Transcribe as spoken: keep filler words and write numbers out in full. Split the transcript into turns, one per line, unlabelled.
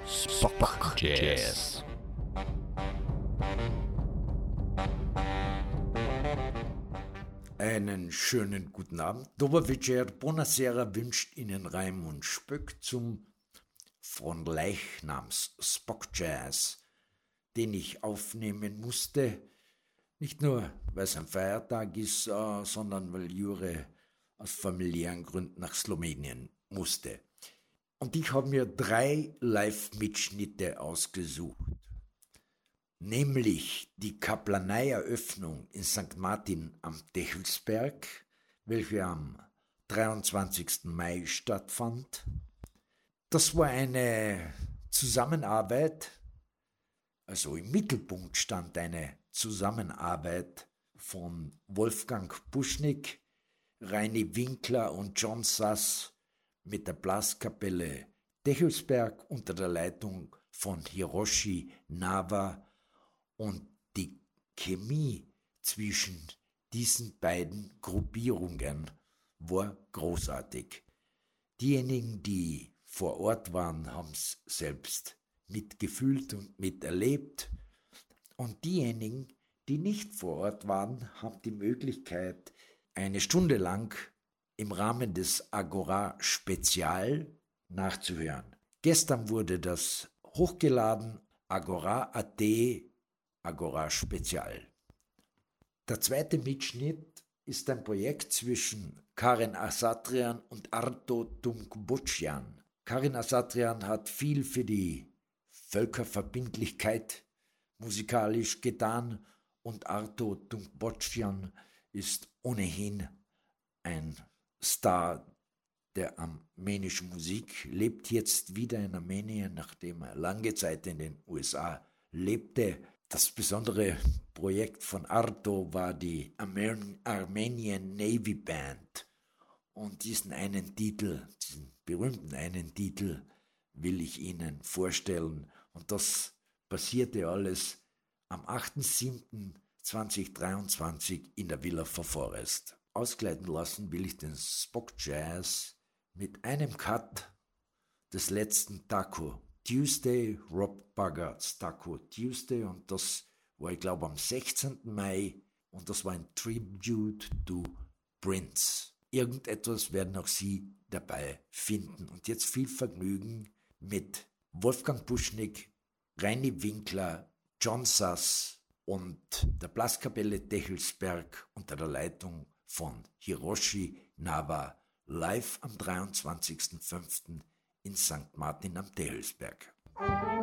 Spock Jazz.
Einen schönen guten Abend. Dober večer, buonasera wünscht Ihnen Raimund Spöck zum von Leichnams Spock Jazz, den ich aufnehmen musste. Nicht nur, weil es ein Feiertag ist, äh, sondern weil Jure aus familiären Gründen nach Slowenien musste. Und ich habe mir drei Live-Mitschnitte ausgesucht. Nämlich die Kaplanei-Eröffnung in Sankt Martin am Techelsberg, welche am dreiundzwanzigsten Mai stattfand. Das war eine Zusammenarbeit, also im Mittelpunkt stand eine Zusammenarbeit von Wolfgang Puschnik, Reini Winkler und John Suss mit der Blaskapelle Techelsberg unter der Leitung von Hiroshi Nawa. Und die Chemie zwischen diesen beiden Gruppierungen war großartig. Diejenigen, die vor Ort waren, haben es selbst mitgefühlt und miterlebt. Und diejenigen, die nicht vor Ort waren, haben die Möglichkeit, eine Stunde lang im Rahmen des Agora Spezial nachzuhören. Gestern wurde das hochgeladen, Agora Punkt at, Agora Spezial. Der zweite Mitschnitt ist ein Projekt zwischen Karen Asatrian und Arto Tunkbotschian. Karen Asatrian hat viel für die Völkerverbindlichkeit musikalisch getan und Arto Tunkbotschian ist ohnehin ein Star der armenischen Musik, lebt jetzt wieder in Armenien, nachdem er lange Zeit in den U S A lebte. Das besondere Projekt von Arto war die Armen- Armenian Navy Band. Und diesen einen Titel, diesen berühmten einen Titel, will ich Ihnen vorstellen. Und das passierte alles am achter siebter zweitausenddreiundzwanzig in der Villa for Forest. Ausgleiten lassen will ich den Spock Jazz mit einem Cut des letzten Taco Tuesday, Rob Boggarts Taco Tuesday, und das war, ich glaube, am sechzehnten Mai, und das war ein Tribute to Prince. Irgendetwas werden auch Sie dabei finden. Und jetzt viel Vergnügen mit Wolfgang Puschnik, Reini Winkler, John Suss und der Blaskapelle Techelsberg unter der Leitung von Hiroshi Nawa, live am dreiundzwanzigsten fünften in Sankt Martin am Techelsberg.